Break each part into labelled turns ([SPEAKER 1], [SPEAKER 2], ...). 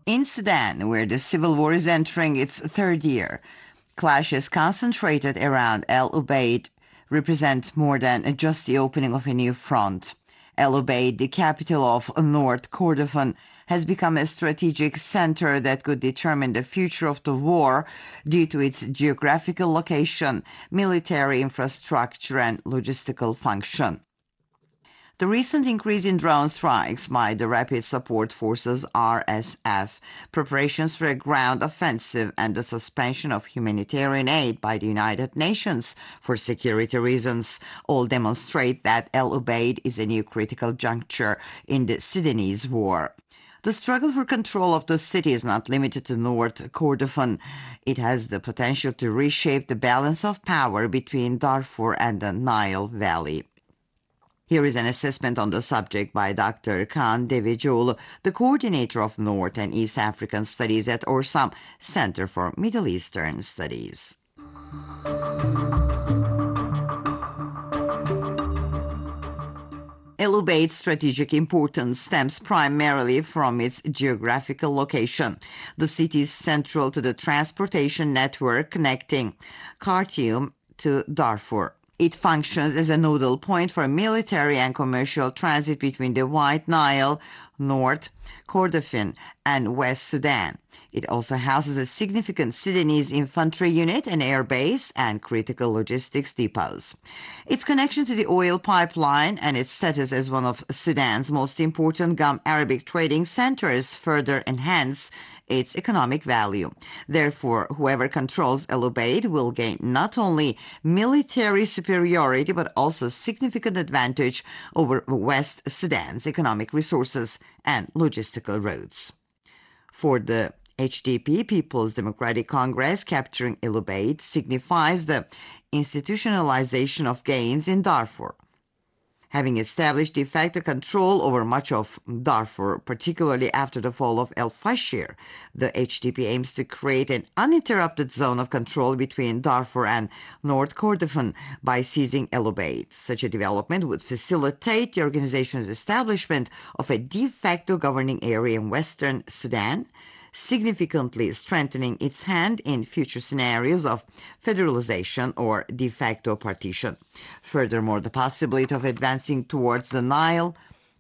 [SPEAKER 1] In Sudan, where the civil war is entering its third year, clashes concentrated around El Ubaid represent more than just the opening of a new front. El Ubaid, the capital of North Kordofan, has become a strategic center that could determine the future of the war due to its geographical location, military infrastructure, and logistical function. The recent increase in drone strikes by the Rapid Support Forces RSF, preparations for a ground offensive, and the suspension of humanitarian aid by the United Nations for security reasons all demonstrate that El Ubaid is a new critical juncture in the Sudanese war. The struggle for control of the city is not limited to North Kordofan. It has the potential to reshape the balance of power between Darfur and the Nile Valley. Here is an assessment on the subject by Dr. Kaan Devecioglu, the coordinator of North and East African Studies at Orsam Center for Middle Eastern Studies. El Ubaid's strategic importance stems primarily from its geographical location. The city is central to the transportation network connecting Khartoum to Darfur. It functions as a nodal point for military and commercial transit between the White Nile, North Kordofan, and West Sudan. It also houses a significant Sudanese infantry unit, an air base, and critical logistics depots. Its connection to the oil pipeline and its status as one of Sudan's most important gum Arabic trading centers further enhance its economic value. Therefore, whoever controls El Ubaid will gain not only military superiority but also significant advantage over West Sudan's economic resources and logistical roads. For the HDP, People's Democratic Congress, capturing El Ubaid signifies the institutionalization of gains in Darfur. Having established de facto control over much of Darfur, particularly after the fall of El-Fashir, the HDP aims to create an uninterrupted zone of control between Darfur and North Kordofan by seizing El Ubaid. Such a development would facilitate the organization's establishment of a de facto governing area in Western Sudan, significantly strengthening its hand in future scenarios of federalization or de facto partition. Furthermore, the possibility of advancing towards the Nile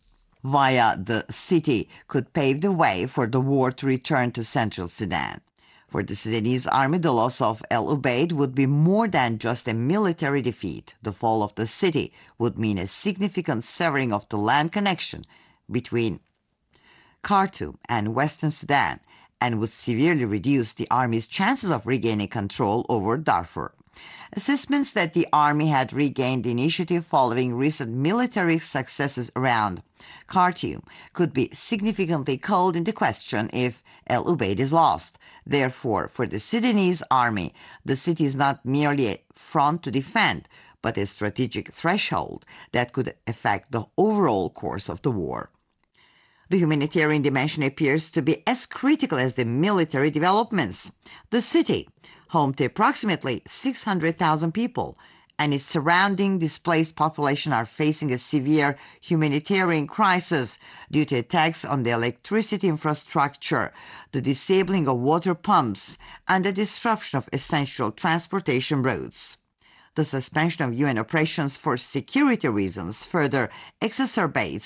[SPEAKER 1] via the city could pave the way for the war to return to Central Sudan. For the Sudanese army, the loss of El Ubaid would be more than just a military defeat. The fall of the city would mean a significant severing of the land connection between Khartoum and Western Sudan, and would severely reduce the army's chances of regaining control over Darfur. Assessments that the army had regained the initiative following recent military successes around Khartoum could be significantly called into question if El Ubaid is lost. Therefore, for the Sudanese army, the city is not merely a front to defend, but a strategic threshold that could affect the overall course of the war. The humanitarian dimension appears to be as critical as the military developments. The city, home to approximately 600,000 people, and its surrounding displaced population are facing a severe humanitarian crisis due to attacks on the electricity infrastructure, the disabling of water pumps, and the disruption of essential transportation routes. The suspension of UN operations for security reasons further exacerbates